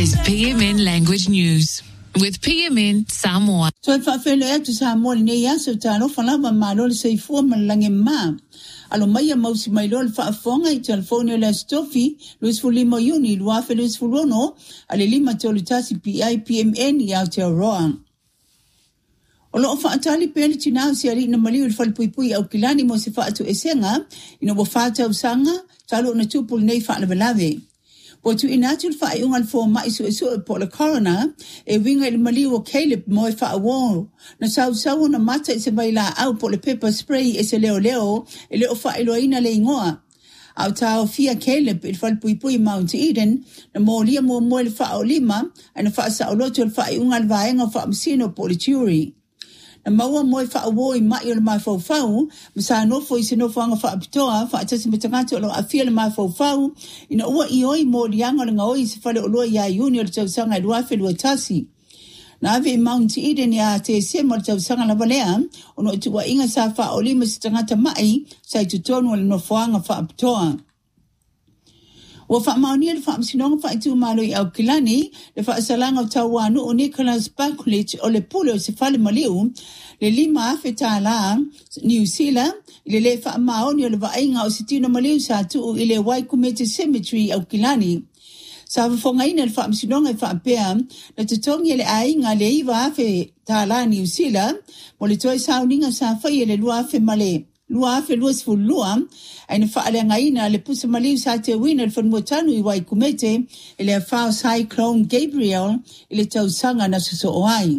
is PMN Language News with PMN Samoa. So if I feel to Samoa near so tano falava malol say form langema. Alomaya mosi mailol fa fonga telefono la stofi Luis Fulimo Uni Luafe Luis Fulono alilima tolutasi PIPMN ya Aotearoa. Olo fa atali pele tina si ali na maliu falpuipui au kilani mo se fa atu esenga ino bo fata usanga talo na tupul nei fa na belave. Bo tu inatul fa iungal fo mai su po la corona e winga il maliu o Caleb mo fa awo na sau na mata se baila au po le pepper spray e se leo e leo fa iloina le ingoa. Au tau fia Caleb il falpuipui Mount Eden na mo lia mo il fa olima ana fa sa oloto il fa iungal vaenga fa msino po le churi. Na maua moe wha awoi mai o le mai fau masa no fo isi no whanga wha apitoa wha atasi metangati o lo awhia le mai fau ina ua i oi mo lianga le ngaoi se whale o loa ia iuni o le tausanga i luafe lua tasi. Na ave i Mount Eden ia te sema o le tausanga la valea ono i tuwa inga sa wha o lima se tangata mai sa i tutonu o le no whanga wha apitoa. Wa fa mauni le fa msinonga fa itu malo i au kilani le fa salanga o tawanu o Nicholas Bakulich o le pulo se fale maliu le lima feta la New Zealand le fa maoni o le vainga o sitino maliu sa tu ile Waikumete Cemetery au kilani sa fonga ina le fa msinonga fa pea le tutongi le ainga le iwa fe tala New Zealand mo le toi sauninga sa fa le lua fe male Luafe Luis Fulua aina fa'alenga ina le pusa maliu sa te wina le whanmuatanu i Waikumete i le whao Cyclone Gabriel i le tausanga na suso oai.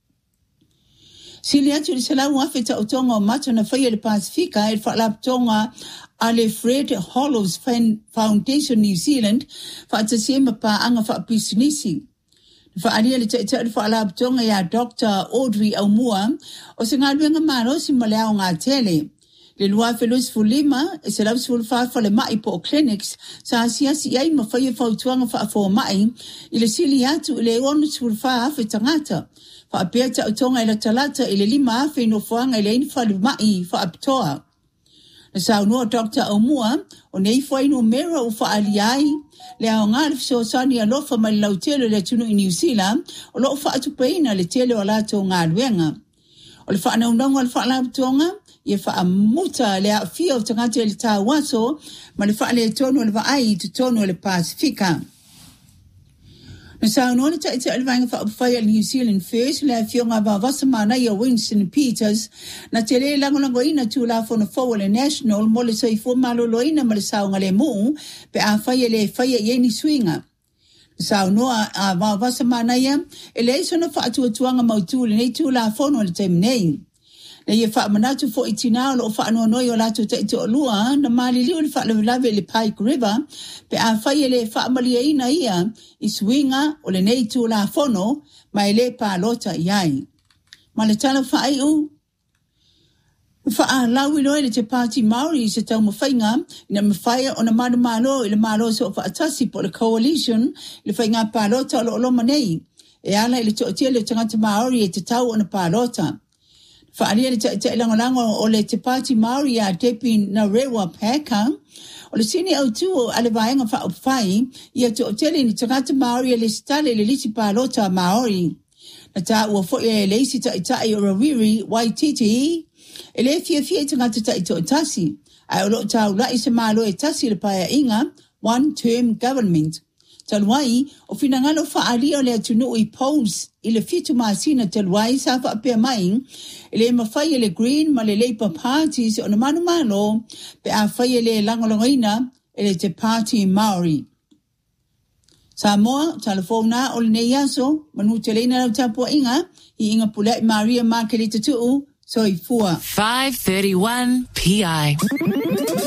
Sili atu le salau afe ta utonga o mato na whaia le Pasifika i whaalaptonga Alfred Hollows Foundation New Zealand whaatasiema pa anga whaapisinisi. Fa'alia le taita le whaalaptonga ya Dr. Audrey Aumua o se ngaluenga maro si malao ngā tele. Le Luafe Luis Fulima e se lau sulfafa le mai po clinics sa asiasi ai mawhaia fautuanga whaafo mai i le sili atu i le onu sulfafa tangata. Whaapea ta utonga i la talata i le lima afe no fuanga i le infa le mai whaapitoa. Na saunua Dr. Aumua o nei whainu mera o whaaliai le au ngā rifso sani a lofa mai lau telo le tunu i New Zealand o loo whaatupeina le telo o lato ngā luenga. O le whaanaunonga le whaalaptonga ia whaamuta le a fia o tangata le tā waso ma le whaale tonu le vaai tu tonu le Pasifika. Na saunua le taita le vainga whaapawhai New Zealand First le a fio ngā vavasa mana i a Winston Peters na te le langolango ina tu la fona foa le National mo le saifo malolo ina ma le saunga le muu pe a whaia le whaia ieni swinga. Saunua a vavasa mana ia e le isona whaatuatuanga mautu le nei tu la fona le taim nei. Na ia whaamanatu fo itina o lo whaanoanoi o lato taito o lua na maliliu le whaalawilave le Pike River pe a whaia le whaamalia ina ia i swinga o le nei tu la fono mai le pālota iai. Ma le tala whaaiu Whaalau iloe le te Pāti Māori i se tau mawhainga ina mawhaia o na malo i le malo so whaatasi po le coalition i le whainga pālota o lo oloma nei. E ala i le toatia le tangata Māori e te tau o na pālota. Whaalia le te langolango o le te Pāti Māori a Tepi na Rewa Pēka o le sini au tu o ale vaenga whaopwhai i a toatia le tangata Māori le stale le lisi pālota Māori. Na tā ua fo e leisi tai o Rawiri Waititi ele fia tangata taito tasi. Ai o lo tau lai se malo e tasi le paia inga one-term government. Taluai o finangalo whaalia le atunu i polls i le fitu maasina taluai sa whaapea mai ele mawhaia le Green ma le Labour parties o na manumalo pe a whaia le langolongoina ele te Party Māori. Samoa, telefona o le nei aso, manu te leina lau tapua inga, i inga pulai Maria Markelita tuu, soi fua. 531 PI.